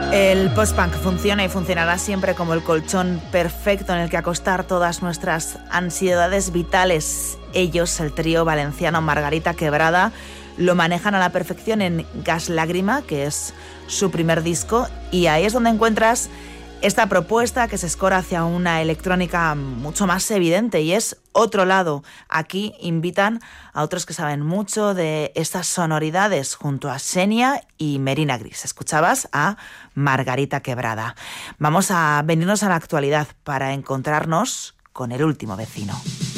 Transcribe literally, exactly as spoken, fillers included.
El post-punk funciona y funcionará siempre como el colchón perfecto en el que acostar todas nuestras ansiedades vitales. Ellos, el trío valenciano Margarita Quebrada, lo manejan a la perfección en Gas Lágrima, que es su primer disco, y ahí es donde encuentras esta propuesta que se escora hacia una electrónica mucho más evidente, y es Otro Lado. Aquí invitan a otros que saben mucho de estas sonoridades junto a Xenia y Merina Gris. Escuchabas a Margarita Quebrada. Vamos a venirnos a la actualidad para encontrarnos con El Último Vecino.